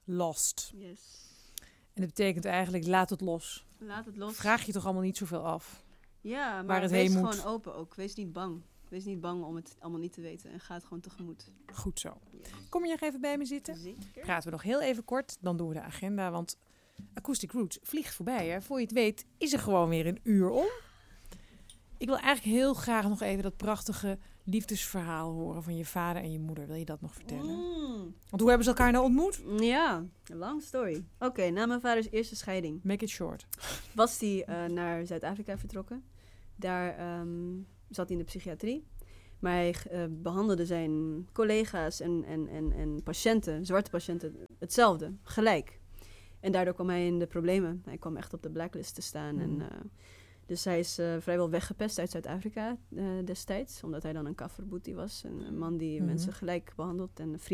Lost. Yes. En dat betekent eigenlijk, laat het los. Laat het los. Vraag je toch allemaal niet zoveel af. Ja, waar maar het wees heen moet. gewoon open ook. Wees niet bang. Wees niet bang om het allemaal niet te weten. En ga het gewoon tegemoet. Goed zo. Kom je nog even bij me zitten? Zeker. Praten we nog heel even kort, dan doen we de agenda. Want Acoustic Roots vliegt voorbij. Hè? Voor je het weet is er gewoon weer een uur om. Ik wil eigenlijk heel graag nog even dat prachtige liefdesverhaal horen van je vader en je moeder. Wil je dat nog vertellen? Want hoe hebben ze elkaar nou ontmoet? Ja, long story. Oké, na mijn vaders eerste scheiding Make it short. was hij naar Zuid-Afrika vertrokken. Daar zat hij in de psychiatrie. Maar hij behandelde zijn collega's en patiënten, zwarte patiënten, hetzelfde, gelijk. En daardoor kwam hij in de problemen. Hij kwam echt op de blacklist te staan. Dus hij is vrijwel weggepest uit Zuid-Afrika destijds. Omdat hij dan een kafferboetie was. Een man die mensen gelijk behandelt en